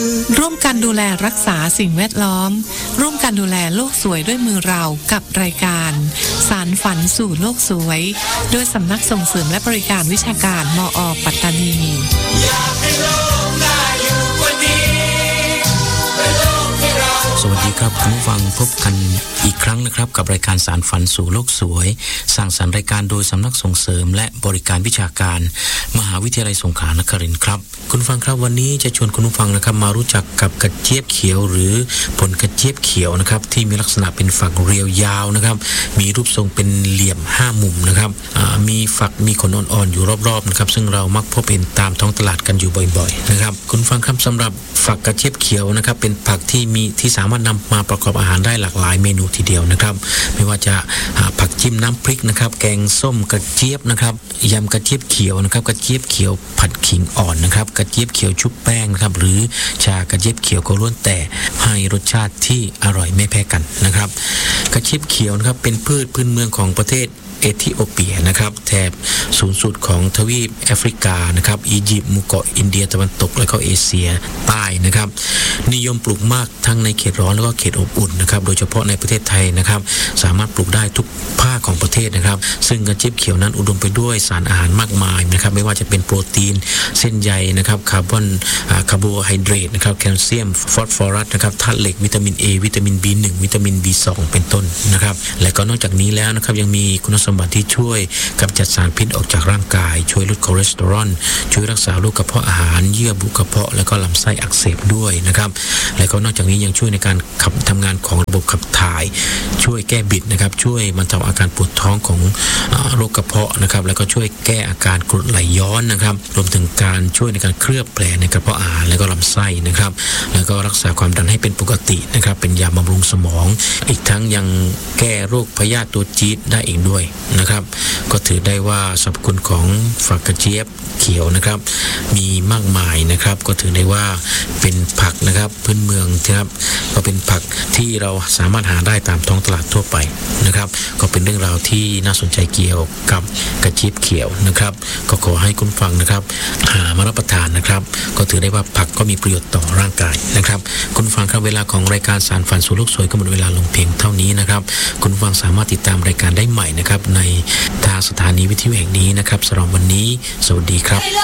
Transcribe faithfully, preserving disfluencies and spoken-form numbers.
ร่วมกันดูแลรักษาสิ่งแวดล้อมร่วมกันดูแลโลกสวยด้วยมือเรากับรายการสารฝันสู่โลกสวยโดยสำนักส่งเสริมและบริการวิชาการมอ.ปัตตานีสวัสดีครับคุณผู้ฟังพบกันอีกครั้งนะครับกับรายการสารฝันสู่โลกสวยสร้างสรรค์รายการโดยสำนักส่งเสริมและบริการวิชาการมหาวิทยาลัยสงขลานครินทร์ครับคุณผู้ฟังครับวันนี้จะชวนคุณผู้ฟังนะครับมารู้จักกับกระเจี๊ยบเขียวหรือผลกระเจี๊ยบเขียวนะครับที่มีลักษณะเป็นฝักเรียวยาวนะครับมีรูปทรงเป็นเหลี่ยมห้ามุมนะครับมีฝักมีขนอ่อนๆอยู่รอบๆนะครับซึ่งเรามักพบเห็นตามท้องตลาดกันอยู่บ่อยๆนะครับคุณผู้ฟังครับสำหรับฝักกระเจี๊ยบเขียวนะครับเป็นผักที่มีที่สามารถนำมาประกอบอาหารได้หลากหลายเมนูทีเดียวนะครับไม่ว่าจะผักจิ้มน้ำพริกนะครับแกงส้มกระเจี๊ยบนะครับยำกระเจี๊ยบเขียวนะครับกระเจี๊ยบเขียวผัดขิงอ่อนนะครับกระเจี๊ยบเขียวชุบแป้งนะครับหรือชากระเจี๊ยบเขียวก็ล้วนแต่ให้รสชาติที่อร่อยไม่แพ้กันนะครับกระเจี๊ยบเขียวนะครับเป็นพืชพื้นเมืองของประเทศเอธิโอเปียนะครับแถบศูนย์สูตรของทวีปแอฟริกานะครับอียิปต์หมู่เกาะอินเดียตะวันตกและก็เอเชียใต้นะครับนิยมปลูกมากทั้งในเขตร้อนแล้วก็เขตอบอุ่นนะครับโดยเฉพาะในประเทศไทยนะครับสามารถปลูกได้ทุกภาคของประเทศนะครับซึ่งกระเจี๊ยบเขียวนั้นอุดมไปด้วยสารอาหารมากมายนะครับไม่ว่าจะเป็นโปรตีนเส้นใยนะครับคาร์บอนคาร์โบไฮเดรตนะครับแคลเซียมฟอสฟอรัสนะครับธาตุเหล็กวิตามิน A วิตามิน บี หนึ่ง วิตามิน บี สอง เป็นต้นนะครับและก็นอกจากนี้แล้วนะครับยังมีคุณสมบัติที่ช่วยกำจัดสารพิษออกจากร่างกายช่วยลดคอเลสเตอรอลช่วยรักษาโรคกระเพาะอาหารเยื่อบุกระเพาะและก็ลำไส้อักเสบด้วยนะครับและก็นอกจากนี้ยังช่วยในการขับทำงานของระบบขับถ่ายช่วยแก้บิดนะครับช่วยบรรเทาอาการปวดท้องของโรคกระเพาะนะครับแล้วก็ช่วยแก้อาการกรดไหลย้อนนะครับรวมถึงการช่วยในการเคลือบแผลในกระเพาะอาหารและก็ลำไส้นะครับแล้วก็รักษาความดันให้เป็นปกตินะครับเป็นยาบำรุงสมองอีกทั้งยังแก้โรคพยาธิตัวจี๊ดได้อีกด้วยนะครับก็ถือได้ว่าสรรพคุณของฝักกระเจี๊ยบเขียวนะครับมีมากมายนะครับก็ถือได้ว่าเป็นผักนะครับพื้นเมืองนะครับก็เป็นผักที่เราสามารถหาได้ตามท้องตลาดทั่วไปนะครับก็เป็นเรื่องราวที่น่าสนใจเกี่ยวกับกระเจี๊ยบเขียวนะครับก็ขอให้คุณฟังนะครับหามารับประทานนะครับก็ถือได้ว่าผักก็มีประโยชน์ต่อร่างกายนะครับคุณฟังครับเวลาของรายการสารฝันสู่โลกสวยก็หมดเวลาลงเพียงเท่านี้นะครับคุณฟังสามารถติดตามรายการได้ใหม่นะครับในทางสถานีวิทยุแห่งนี้นะครับสำหรับวันนี้สวัสดีครับ